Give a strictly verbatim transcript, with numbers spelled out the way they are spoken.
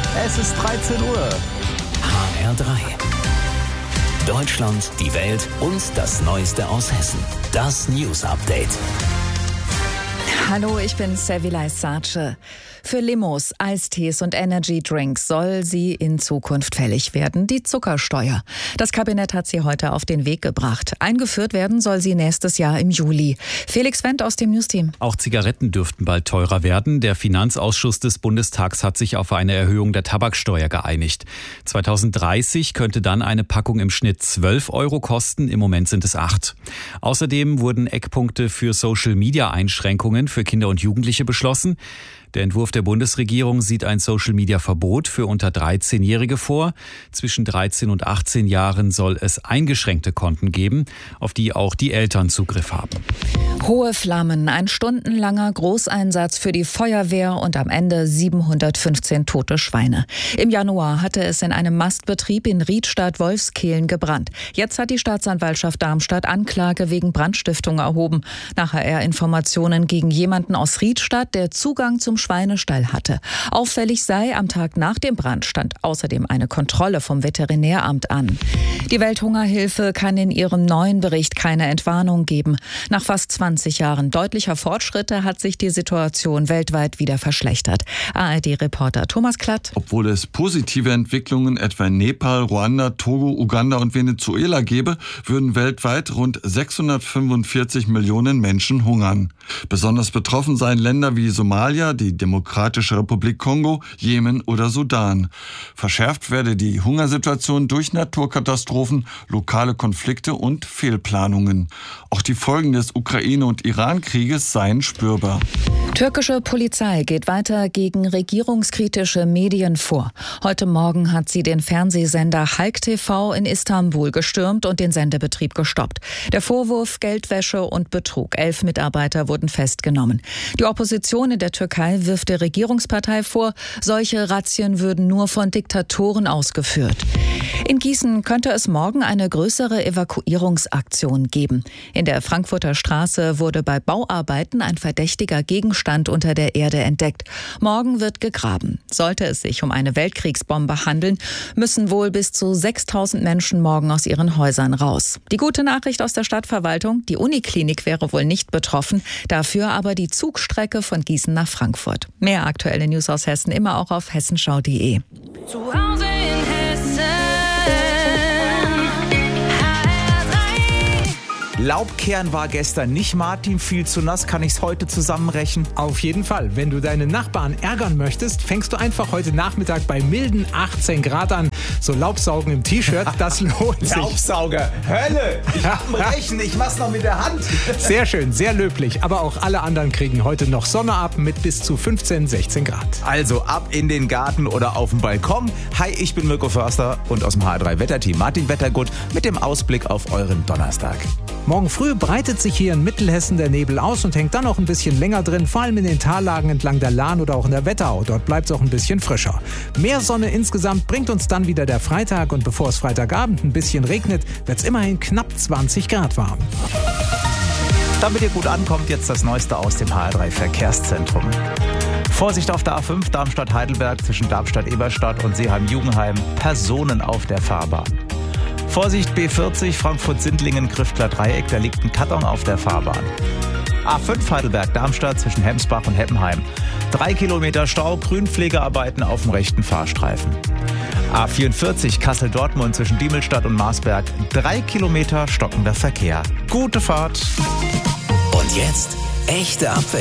Es ist dreizehn Uhr. H R drei. Deutschland, die Welt und das Neueste aus Hessen. Das News Update. Hallo, ich bin Sevilay Sace. Für Limos, Eistees und Energy Drinks soll sie in Zukunft fällig werden, die Zuckersteuer. Das Kabinett hat sie heute auf den Weg gebracht. Eingeführt werden soll sie nächstes Jahr im Juli. Felix Wendt aus dem Newsteam. Auch Zigaretten dürften bald teurer werden. Der Finanzausschuss des Bundestags hat sich auf eine Erhöhung der Tabaksteuer geeinigt. zweitausenddreißig könnte dann eine Packung im Schnitt zwölf Euro kosten. Im Moment sind es acht. Außerdem wurden Eckpunkte für Social-Media-Einschränkungen für Kinder und Jugendliche beschlossen. Der Entwurf der Bundesregierung sieht ein Social-Media-Verbot für unter dreizehnjährige vor. Zwischen dreizehn und achtzehn Jahren soll es eingeschränkte Konten geben, auf die auch die Eltern Zugriff haben. Hohe Flammen, ein stundenlanger Großeinsatz für die Feuerwehr und am Ende siebenhundertfünfzehn tote Schweine. Im Januar hatte es in einem Mastbetrieb in Riedstadt-Wolfskehlen gebrannt. Jetzt hat die Staatsanwaltschaft Darmstadt Anklage wegen Brandstiftung erhoben. Nach H R-Informationen gegen jemanden aus Riedstadt, der Zugang zum Schweinestall hatte. Auffällig sei, am Tag nach dem Brand stand außerdem eine Kontrolle vom Veterinäramt an. Die Welthungerhilfe kann in ihrem neuen Bericht keine Entwarnung geben. Nach fast zwanzig Jahren deutlicher Fortschritte hat sich die Situation weltweit wieder verschlechtert. A R D-Reporter Thomas Klatt. Obwohl es positive Entwicklungen etwa in Nepal, Ruanda, Togo, Uganda und Venezuela gäbe, würden weltweit rund sechshundertfünfundvierzig Millionen Menschen hungern. Besonders betroffen seien Länder wie Somalia, die Demokratische Republik Kongo, Jemen oder Sudan. Verschärft werde die Hungersituation durch Naturkatastrophen, lokale Konflikte und Fehlplanungen. Auch die Folgen des Ukraine- und Iran-Krieges seien spürbar. Türkische Polizei geht weiter gegen regierungskritische Medien vor. Heute Morgen hat sie den Fernsehsender Halk T V in Istanbul gestürmt und den Sendebetrieb gestoppt. Der Vorwurf Geldwäsche und Betrug. Elf Mitarbeiter wurden festgenommen. Die Opposition in der Türkei wirft der Regierungspartei vor, solche Razzien würden nur von Diktatoren ausgeführt. In Gießen könnte es morgen eine größere Evakuierungsaktion geben. In der Frankfurter Straße wurde bei Bauarbeiten ein verdächtiger Gegenstand unter der Erde entdeckt. Morgen wird gegraben. Sollte es sich um eine Weltkriegsbombe handeln, müssen wohl bis zu sechstausend Menschen morgen aus ihren Häusern raus. Die gute Nachricht aus der Stadtverwaltung, die Uniklinik wäre wohl nicht betroffen, dafür aber die Zugstrecke von Gießen nach Frankfurt. Mehr aktuelle News aus Hessen immer auch auf hessenschau punkt de. Zu Hause in Hessen. Laubkehren war gestern nicht, Martin. Viel zu nass. Kann ich es heute zusammenrechnen? Auf jeden Fall. Wenn du deine Nachbarn ärgern möchtest, fängst du einfach heute Nachmittag bei milden achtzehn Grad an. So Laubsaugen im T-Shirt, das lohnt sich. Laubsauger, Hölle! Ich hab ein Rechen, ich mach's noch mit der Hand. Sehr schön, sehr löblich. Aber auch alle anderen kriegen heute noch Sonne ab mit bis zu fünfzehn, sechzehn Grad. Also ab in den Garten oder auf den Balkon. Hi, ich bin Mirko Förster und aus dem H R drei Wetterteam Martin Wettergut mit dem Ausblick auf euren Donnerstag. Morgen früh breitet sich hier in Mittelhessen der Nebel aus und hängt dann auch ein bisschen länger drin, vor allem in den Tallagen entlang der Lahn oder auch in der Wetterau. Dort bleibt es auch ein bisschen frischer. Mehr Sonne insgesamt bringt uns dann wieder der Freitag und bevor es Freitagabend ein bisschen regnet, wird es immerhin knapp zwanzig Grad warm. Damit ihr gut ankommt, jetzt das Neueste aus dem H R drei Verkehrszentrum. Vorsicht auf der A fünf Darmstadt-Heidelberg zwischen Darmstadt-Eberstadt und Seeheim-Jugenheim. Personen auf der Fahrbahn. Vorsicht B vierzig Frankfurt-Sindlingen-Krüftler-Dreieck, da liegt ein Karton auf der Fahrbahn. A fünf Heidelberg-Darmstadt zwischen Hemsbach und Heppenheim. Drei Kilometer Stau, Grünpflegearbeiten auf dem rechten Fahrstreifen. A vierundvierzig Kassel-Dortmund zwischen Diemelstadt und Marsberg. Drei Kilometer stockender Verkehr. Gute Fahrt. Und jetzt echte Abwechslung.